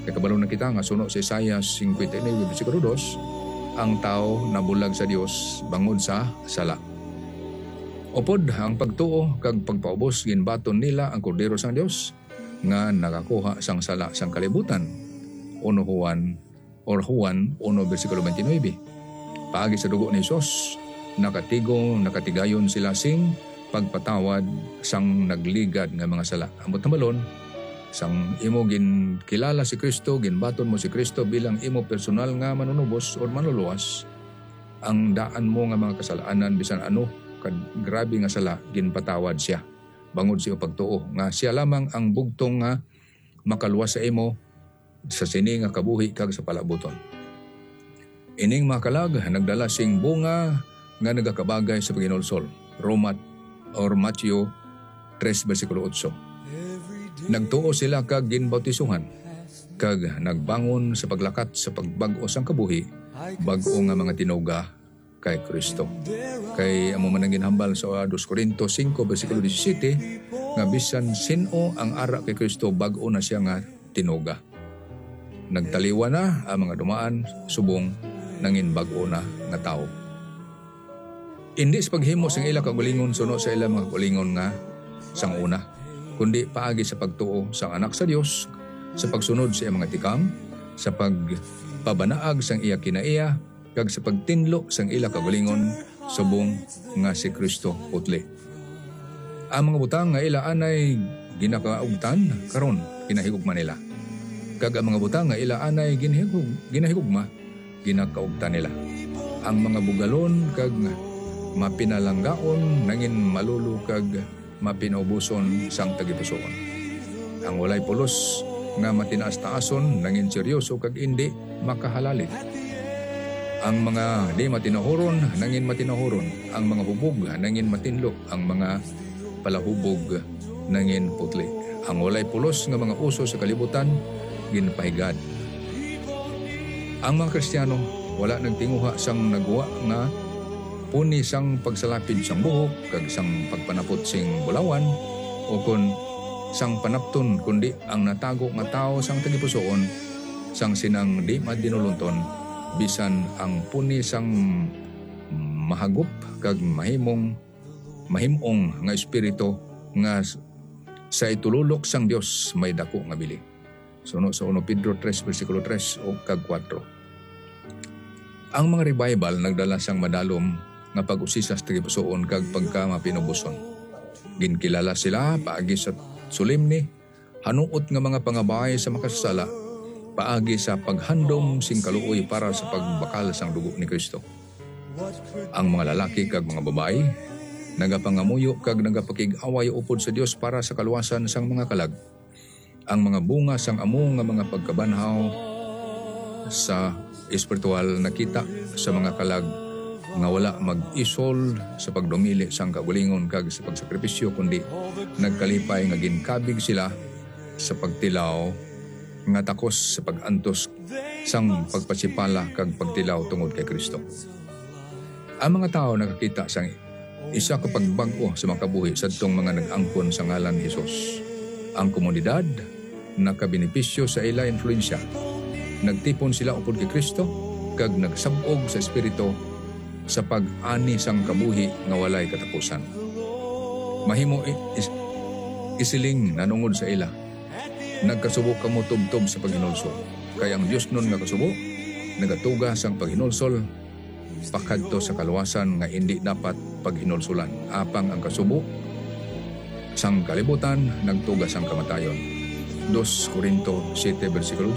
Kay kabalo na kita nga suno sa Isaiah 59 bersikulo 2, ang tao nabulag sa Dios bangod sa sala. Upod ang pagtuo kag pagpaubos ginbaton nila ang kordero sang Dios nga nakakuha sang sala sang kalibutan. Juan 1 bersikulo 29. Paagi sa dugo ni Jesus, nakatigayon sila sing pagpatawad sang nagligad nga mga sala. Amot na balon, sang imo gin kilala si Kristo, ginbaton mo si Kristo bilang imo personal nga manunubos o manluluwas, ang daan mo nga mga kasalanan bisan ano kad grabe nga sala ginpatawad siya. Bangod siya pagtuo nga siya lamang ang bugtong nga makaluwas sa imo sa sini nga kabuhi kag sa palabuton. Ining makalag nagdala sing bunga nga nagakabagay sa paginulsol. Matthew 3 bersikulo 8. Nagtuo sila kag ginbautisuhan kag nagbangon sa paglakat sa pagbag-o sang kabuhi, bag-o nga mga tinuga kay Kristo. Kay amo man ang ginhambal sa 2 Corinto 5 bersikulo 17 nga bisan sino ang ara kay Kristo bag-o na siya nga tinuga. Nagtaliwa na ang mga dumaan subong nangin bag-o na nga tao. Hindi sa paghimo sang ila kagulingon suno sa ila mga kagulingon nga sang una, kundi paagi sa pagtuo sang anak sa Dios, sa pagsunod sa iyang mga tikam, sa pagpabanaag sang iya kinaiya, kag sa pagtinlo sang ila kagulingon subong nga si Kristo putli. Ang mga butang nga ila anay ginakaugtan karon kinahigugma nila. Kag ang mga butang nga ila anay ginahigugma ginakaugtan nila. Ang mga bugalon kag mapinalanggaon nangin malulu kag mapinaubuson sang tagipusoon. Ang walay pulos nga matinaas-taason nangin seryoso kag indi makahalali. Ang mga di matinahuron nangin matinahuron, ang mga hubog nangin matinlo, ang mga palahubog nangin putli. Ang walay pulos nga mga uso sa kalibutan ginpahigad. Ang mga Kristiyano wala nagtinguha sang nagwa nga puni sang pagsalapid sang buhok kag sang pagpanapot sing bulawan o kun sang panapton, kundi ang natago nga tao sang tagipusoon sang sinang di madinulunton bisan ang puni sang mahagup kag mahimong nga espiritu nga sa itululok sang Dios may dako nga bili. Suno sa 1 Pedro 3 bersikulo 3 o kag 4. Ang mga revival nagdala sang madalom nga pag-usisa sa tagipusoon kag pagka mapinubuson. Ginkilala sila paagi sa solemne, hanuot nga mga pangabay sa makasala, paagi sa paghandom sing kaluoy para sa pagbakal sang dugo ni Kristo. Ang mga lalaki kag mga babae nagapangamuyo kag nagapakig-away upod sa Dios para sa kaluwasan sang mga kalag. Ang mga bunga sang amo nga mga pagkabanhaw sa espiritual nakita sa mga kalag nga wala mag-isol sa pagdumili sang kagulingon kag sa pagsakripisyo, kundi nagkalipay nga ginkabig sila sa pagtilaw nga takos sa pag-antos sang pagpasipala kag pagtilaw tungod kay Kristo. Ang mga tao nakakita sang isa ka pagbago sa mga kabuhi sadtong mga nag-angkon sa ngalan ni Hesus. Ang komunidad nakabenepisyo sa ila influensya. Nagtipon sila upod kay Kristo kag nagsabog sa espiritu sa pag-ani sang kabuhi nga walay katapusan. Mahimo isiling nanungod sa ila. Nagkasubo kamo tubtob sa paghinulsol. Kay ang Dios nun nga kasubo nagatuga sang paghinulsol pakadto sa kaluwasan nga hindi dapat paghinulsulan. Apang ang kasubo sang kalibutan nagtuga sang kamatayon. 2 Corinto 7 bersikulo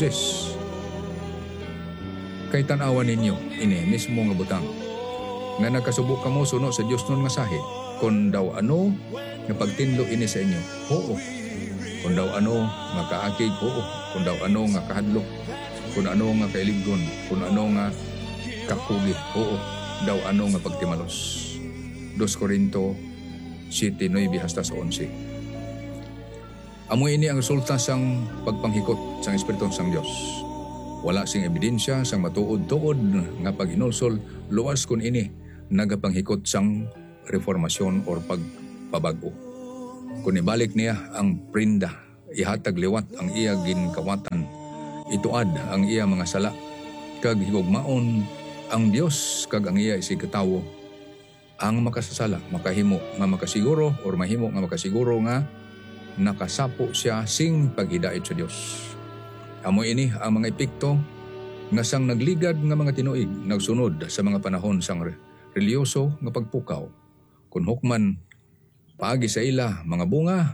10. Kay tanawan ninyo ini mismo nga butang nga nagkasubo kamo suno sa Dios nun nga sahi. Kung daw ano nga pagtinlo ini sa inyo, oo. Kung daw ano nga kaakig, oo. Kung daw ano nga kahadlok, kung ano nga kailigon, kung ano nga kakugi, oo. Daw ano nga pagtimalos. 2 Corinto 7:9 hasta sa 11. Amo ini ang resulta sang pagpanghikot sang Espiritu sang Dios. Wala sing ebidensya sang matuod-tuod nga paghinulsol luwas kun ini nagapanghikot sang reformasyon or pagpabago. Kung ibalik niya ang prinda, ihatag liwat ang iya ginkawatan, ituad ang iya mga sala, kag higugmaon ang Dios kag ang iya isig katawo ang makasasala, makahimo nga makasiguro or mahimo nga makasiguro nga nakasapo siya sing paghidait sa Dios. Amo ini ang mga epekto nga sang nagligad nga mga tinuig nagsunod sa mga panahon sang reliyoso nga pagpukaw. Kun hukman paagi sa ila mga bunga,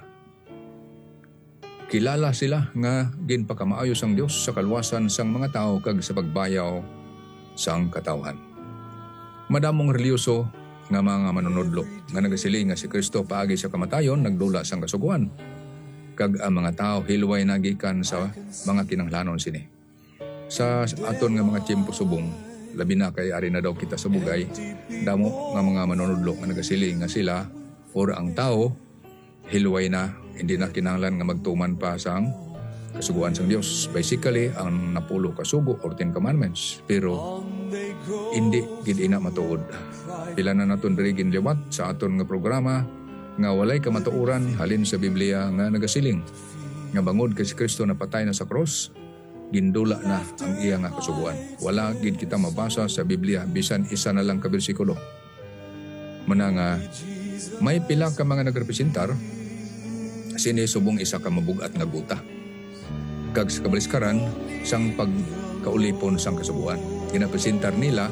kilala sila nga ginpakamaayos ang Dios sa kalwasan sang mga tao kag sa pagbayaw sang katawhan. Madamong reliyoso nga mga manunodlo nga nagasiling nga si Kristo paagi sa kamatayon nagdula sang kasuguan, kag ang mga tao hilway nagikan sa mga kinanglanon sini. Sa aton nga mga tiyempo subong, labi na kay ari na daw kita sa bugay, damo nga mga manunodlo nga nagasiling nga sila or ang tao hilway na, hindi na kinahanglan nga magtuman pa sang kasuguan sang Dios. Basically, ang napulo kasugo or 10 commandments, pero hindi gid ina matuod. Pila na naton diri ginliwat sa aton nga programa nga walay kamatuoran halin sa Biblia nga nagasiling nga bangod kay si Kristo napatay na sa cross, gindula na ang iya nga kasuguan. Wala gid kita mabasa sa Biblia bisan isa na lang ka bersikulo mana nga may pila ka mga nagrepresentar sini subong isa ka mabugat nga guta kag sa kabaliskaran sang pagkaulipon sang kasuguan. Ginapresentar nila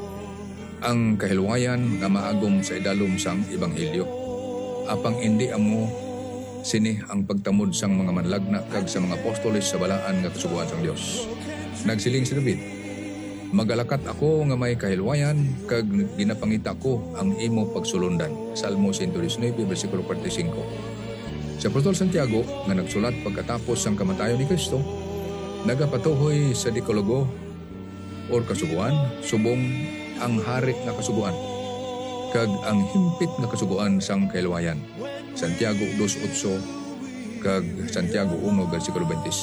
ang kahilwayan nga maagom sa idalom sang ebanghelyo. Apang hindi amo sini ang pagtamod sang mga manlagna kag sa mga apostoles sa balaan nga kasuguan sang Dios. Nagsiling si David, magalakat ako nga may kahilwayan kag ginapangita ko ang imo pagsulundan. Salmo 119 bersikulo 45. Si Apostol Santiago nga nagsulat pagkatapos sang kamatayon ni Kristo, nagapatuhoy sa Dekalogo or kasuguan, subong ang hari nga kasuguan kag ang himpit nga kasuguan sang kailwayan. Santiago 2:8 kag Santiago 1 bersikulo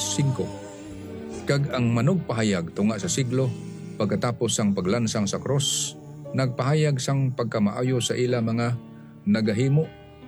25. Kag ang manog pahayag tunga sa siglo pagkatapos sang paglansang sa cross, nagpahayag sang pagkamaayo sa ila mga nagahimo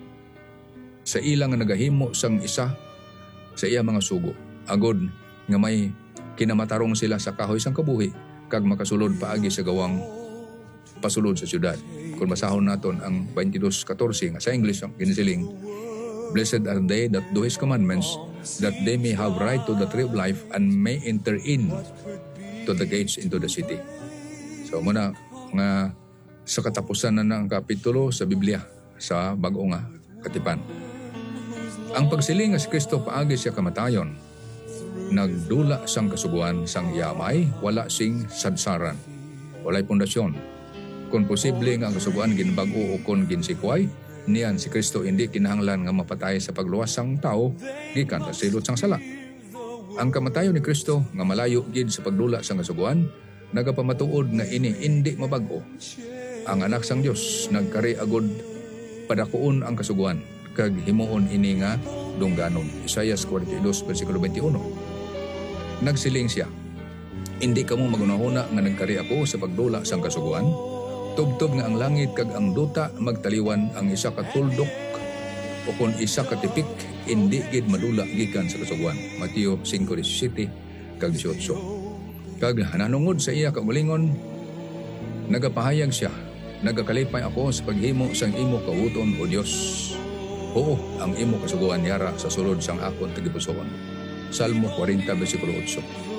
sa ilang nagahimo sang isa sa iya mga sugo, agod nga may kinamatarong sila sa kahoy sang kabuhi kag makasulod paagi sa gawang pasulod sa syudad. Kung masahon naton ang 22:14 nga sa English ang ginisiling, blessed are they that do His commandments, that they may have right to the tree of life and may enter in to the gates into the city. So muna nga sa katapusan na ng kapitulo sa Biblia sa bag-o nga katipan. Ang pagsiling nga si Kristo paagi sa kamatayon, nagdula sang kasuguan sang yamay, wala sing sadsaran, walay pundasyon. Kung posible nga ang kasuguan ginbag-o o kung ginsikway, niyan si Kristo hindi kinahanglan nga mapatay sa pagluwas sang tao gikan sa silot sang sala. Ang kamatayon ni Kristo nga malayo gid sa pagdula sang kasuguan, nagapamatuod nga ini hindi mabag-o. Ang anak sang Dios nagkari agod padakuon ang kasuguan kag himuon ini nga dungganon. Isaiah 42 bersikulo 21. Nagsiling siya, hindi kamo magunahuna nga nagkari ako sa pagdula sang kasuguan. Tubtob nga ang langit kag ang duta magtaliwan, ang isa ka tuldok o kung isa ka tipik hindi gid madula gikan sa kasuguan. Mateo 5:17 kag 18. Kag nanungod sa iya kaugalingon, nagapahayag siya, nagakalipay ako sa paghimo sang imo kawuton o Dios. Oo, ang imo kasuguan yara sa sulod sang akon tagipusoon. Salmo 40 bersikulo 8.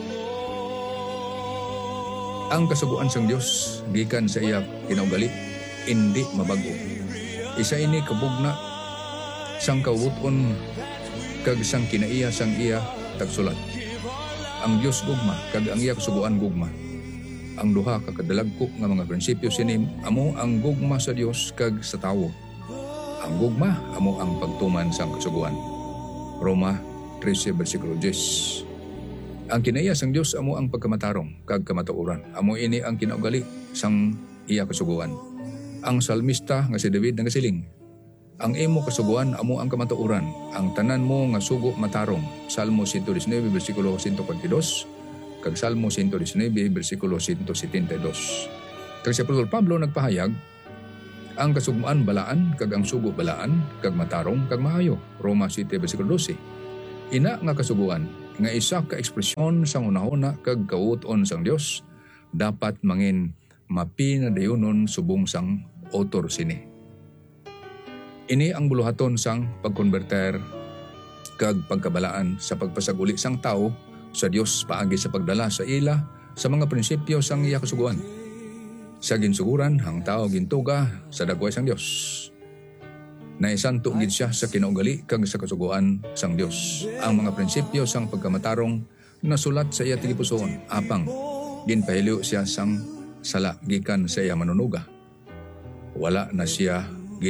Ang kasuguan sang Dios gikan sa iya kinaugali, hindi mabago. Isa ini kabugna sang kawuton kag sang kinaiya sang iya tagsulat. Ang Dios gugma kag ang iya kasuguan gugma. Ang duha ka kadalagko nga mga prinsipyo sinim amo ang gugma sa Dios kag sa tawo. Ang gugma amo ang pagtuman sang kasuguan. Roma 13 bersikulo 10. Ang kinaiya sang Dios amo ang pagkamatarong kag kamatuoran. Amo ini ang kinaugali sang iya kasuguan. Ang salmista nga si David nagasiling, ang imo kasuguan amo ang kamatuoran, ang tanan mo nga sugo matarong. Salmo 119 bersikulo 142 kag Salmo 119 bersikulo 172. Kag si Apostol Pablo nagpahayag, ang kasuguan balaan kag ang sugo balaan kag matarong kag maayo. Roma 7 bersikulo 12. Ina nga kasuguan nga isa ka ekspresyon sang unahuna kag kauton sang Dios dapat mangin mapinadayonon subong sang author sini. Ini ang buluhaton sang pagkonverter kag pagkabalaan sa pagpasaguli sang tao sa Dios paagi sa pagdala sa ila sa mga prinsipyo sang iya kasuguan. Sa ginsuguran, ang tao gintuga sa dagway sang Dios. Naisanto gid siya sa kinaugali kag sa kasuguan sang Dios. Ang mga prinsipyo sang pagkamatarong nasulat sa iya tigipusoon, apang ginpahiliw siya sang sala gikan sa iya manunuga. Wala na niya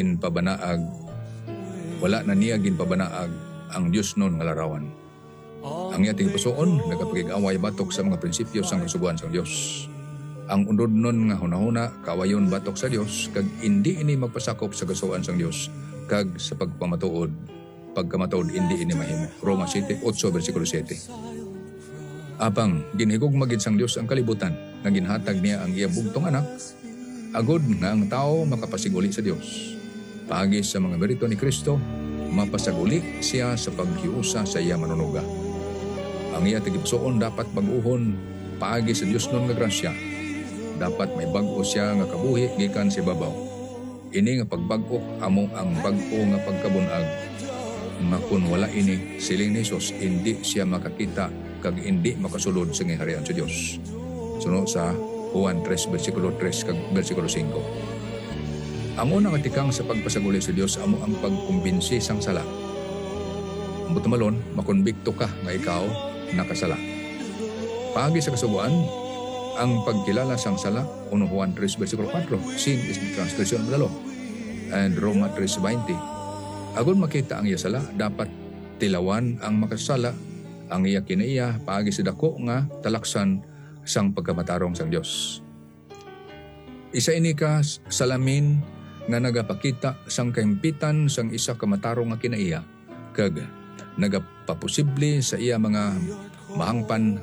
ginpabanaag ang Dios nun nga larawan. Ang iya tigipusoon nagapagig-away batok sa mga prinsipyo sang kasuguan sang Dios. Ang unod nun nga hunahuna kawayon batok sa Dios kag hindi ini magpasakop sa kasuguan sang Dios kag sa pagkamatuod hindi ini mahimo. Roma 8 versikulo 7. Apang ginhigog magid sang Dios ang kalibutan nga ginhatag niya ang iya bugtong anak agod nga ang tao makapasiguli sa Dios. Paagi sa mga merito ni Kristo, mapasaguli siya sa paghiusa sa iya manunuga. Ang iya tigipusoon dapat bag-uhon paagi sa Dios nun nga grasya. Dapat may bag-o siya nga kabuhi gikan sa babaw. Ini nga pagbag-o amo ang bag-o nga pagkabunag. Makun wala ini siling ni Jesus, hindi siya makakita kag hindi makasulod sa ngiharian sa Dios. Sunod sa Juan 3 versikulo 3 kag versikulo 5. Ang unang atikang sa pagpasaguli sa Dios amo ang pagkumbinsi sang sala. Buto malon, makonbikto ka nga ikaw nakasala. Paagi sa kasuguan, ang pagkilala sang sala, 1 Juan 3 versikulo 4, sin is the transgression of the law, and Roma 3:20. Agon makita ang iya sala, dapat tilawan ang makasala, ang iya kinaiya, paagi sa dako nga talaksan sang pagkamatarong sang Dios. Isa ini ka salamin nga nagapakita sang kahimpitan sang isa ka matarong nga kinaiya, kag nagapaposible sa iya mga mahangpan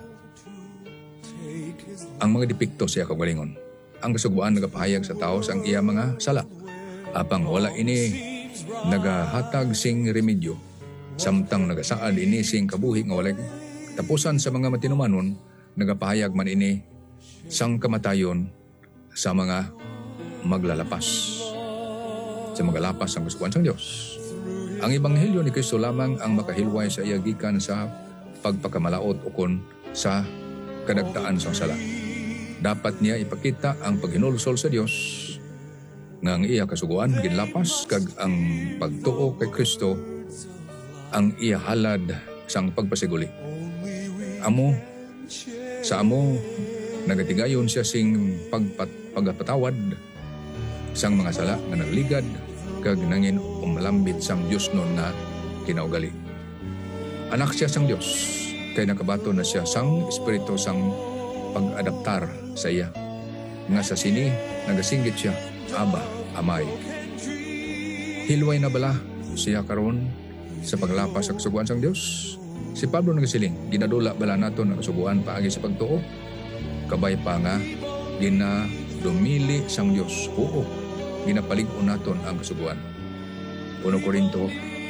ang mga depekto siya kagalingon. Ang kasuguan nagapahayag sa tao sang iya mga sala. Apang wala ini nagahatag sing remedyo. Samtang nagasaad ini sing kabuhi nga walay tapusan sa mga matinumanon, nagapahayag man ini sang kamatayon sa mga maglalapas. Sa magalapas ang kasuguan sang Dios. Ang ebanghelyo ni Kristo lamang ang makahilway sa iya gikan sa pagpakamalaot ukon sa kadagtaan sang sala. Dapat niya ipakita ang paghinulsol sa Dios nga ang iya kasuguan ginlapas kag ang pagtuo kay Kristo ang iya halad sang pagpasiguli. Sa amo nagatigayon siya sing pagpatawad sang mga sala nga nagligad kag nangin umalambit sang Dios nun na kinaugali. Anak siya sang Dios kay nakabato na siya sang espiritu sang pag-adaptar sa iya. Nga sa sini, nagasinggit siya, Aba, Amay. Hilway na bala siya karon sa paglapas sa kasuguan sang Dios. Si Pablo nagasiling, ginadula bala naton ang kasuguan paagi sa pagtuo. Kabay pa nga, ginadumili sang Dios. Oo, ginapalig-o naton ang kasuguan. 1 Korinto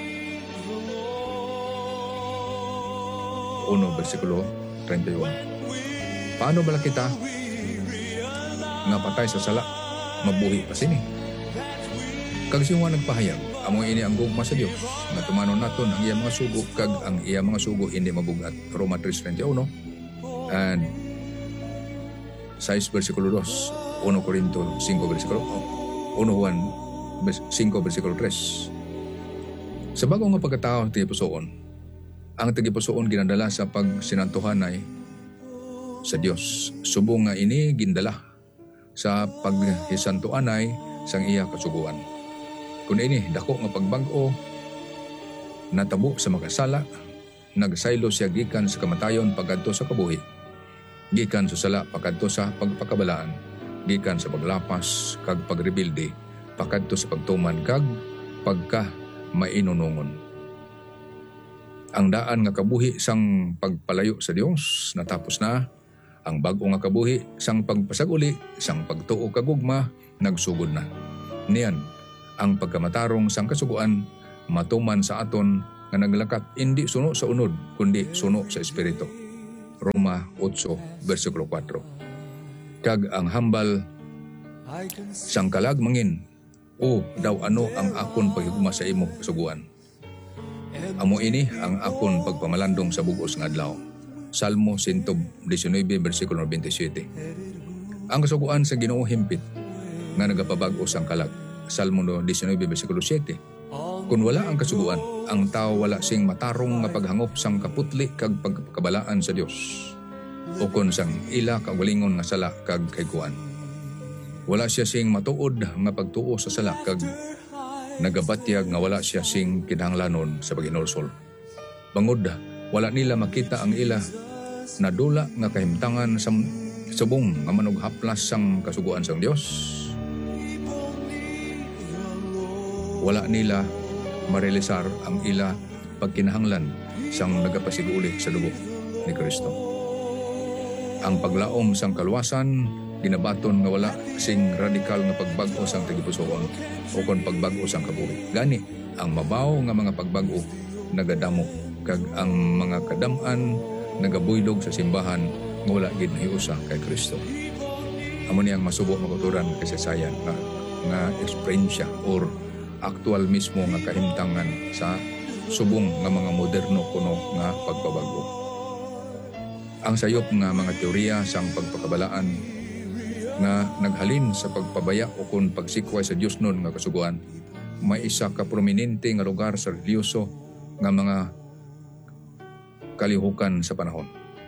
1 versikulo 31. Paano bala kita nga patay sa sala, mabuhi pa sini? Kag siya nagpahayag, amo ini ang gugma sa Dios, nga tumanon naton ang iya mga sugo, kag ang iya mga sugo hindi mabugat. Roma 3:31 and 6 versikulo 2, 1 Korinto 5 versikulo 1 Juan 5 versikulo 3. Sa bagong nga pagkatao tigipusoon, ang tigipusoon ginadala sa pagsinantuhanay sa Dios. Subong nga ini gindala sa paghisantuanay sang iya kasuguan. Kun ini dako nga pagbag-o natabo sa makasala, nagsaylo siya gikan sa kamatayon pagkadto sa kabuhi, gikan sa sala pagkadto sa pagpakabalaan, gikan sa paglapas kag pagrebilde pagkadto sa pagtuman kag pagka mainunungon. Ang daan nga kabuhi sang pagpalayo sa Dios natapos na. Ang bag-o nga kabuhi sang pagpasaguli, sang pagtuo kagugma, nagsugod na. Niyan, ang pagkamatarong sang kasuguan, matuman sa aton nga naglakat hindi suno sa unod kundi suno sa espiritu. Roma 8 versikulo 4. Kag ang hambal sang kalag mangin, o daw ano ang akon paghigugma sa imo kasuguan. Amo ini ang akon pagpamalandong sa bugos nga adlaw. Salmo 119 versikulo 27. Ang kasuguan sa Ginoo himpit nga nagapabag-o sang kalag. Salmo 19 versikulo 7. Kung wala ang kasuguan, ang tao wala sing matarong nga paghangop sang kaputli kag pagkabalaan sa Dios. O kon sang ila kagalingon nga sala kag kaykuan. Wala siya sing matuod nga pagtuo sa sala kag nagabatyag nga wala siya sing kinahanglanon sa paginulsol. Bangod, wala nila makita ang ila na dula nga kahimtangan sa subong nga manughaplas sang kasuguan sang Dios. Wala nila marealisar ang ila pagkinahanglan sang nagapasiguli sa dugo ni Kristo. Ang paglaom sang kaluwasan ginabaton nga wala sing radikal nga pagbago sang tagipusoon o kon pagbago sang kabuhi. Gani ang mabaw nga mga pagbago nagadamo kag ang mga kadam-an nagabuylog sa simbahan nga wala gid nahiusa kay Kristo. Amo ni ang masubo maguturan kasaysayan nga eksperyensya or aktual mismo nga kahimtangan sa subong nga mga moderno kuno nga pagbabago. Ang sayop nga mga teorya sang pagpakabalaan nga naghalin sa pagpabaya o kung pagsikway sa Diyos nun nga kasuguan, may isa ka prominente nga lugar sa reliyoso nga mga kalihukan sa panahon.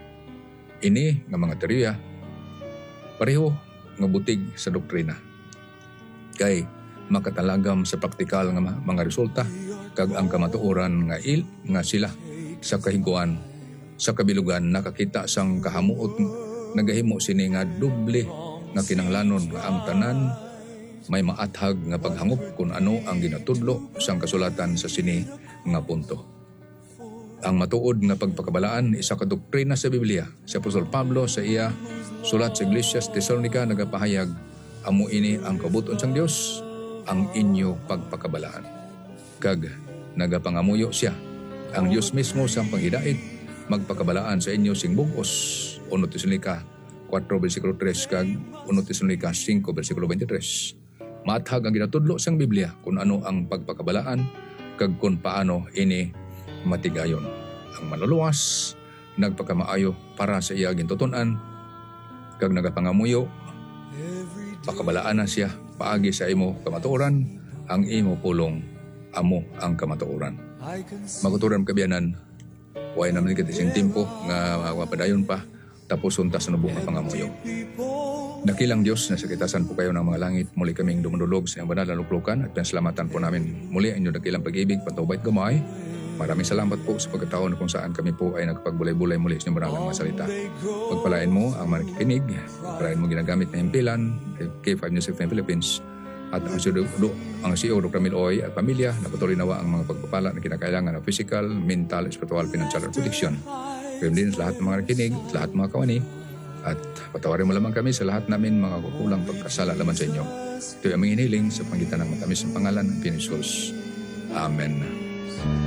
Ini nga mga teorya pareho nga butig sa doktrina. Kay makatalagam sa praktikal nga mga resulta kag ang kamatuoran nga sila sa kahiguan sa kabilugan nakakita sang kahamuot nagahimo sini nga doble nga kinanglanon nga ang tanan may maathag nga paghangop kung ano ang ginatudlo sang kasulatan sa sini nga punto. Ang matuod nga pagpakabalaan isa ka doktrina sa Biblia. Si Apostol Pablo sa iya sulat sa Iglesias Tesalonica nagapahayag, amo ini ang kabuton sang Dios, ang inyo pagpakabalaan. Kag nagapangamuyo siya ang Dios mismo sang panghidait magpakabalaan sa inyo sing bugos. 1 Tesalonica 4 versikulo 3 kag 1 Tesalonica 5 versikulo 23. Maathag ang ginatudlo sang Biblia kung ano ang pagpakabalaan kag kung paano ini matigayon. Ang manluluwas nagpakamaayo para sa iya gintuton-an kag nagapangamuyo pakabalaan na siya paagi sa imo kamatuoran ang imo pulong amo ang kamatuoran. Maguturan kabiyanan way naman kitising tempo nga mapadayon pa tapos untas na buong pangamuyo. Dakilang Diyos na sa kitasan po kayo ng mga langit, muli kaming dumudulog sa iyong banal na luklukan at pinasalamatan po namin muli ang inyong dakilang pag-ibig, patubay at gamay. Maraming salamat po sa pagkataon na kung saan kami po ay nagpagbulay-bulay muli sa inyong banal na mga salita. Pagpalain mo ang mga nakikinig, pagpalain mo ginagamit na himpilan, K5 News FM Philippines, at ang CEO Dr. Miloy at pamilya na patuloy nawa ang mga pagpapala na kinakailangan ng physical, mental, spiritual, financial, and protection. Kaya din sa lahat ng mga nakikinig, lahat ng mga kawani, at patawarin mo lamang kami sa lahat namin mga kukulang pagkasala laman sa inyo. Ito ay aming hiniling sa pangitan ng matamis ng pangalan ng Jesus. Amen.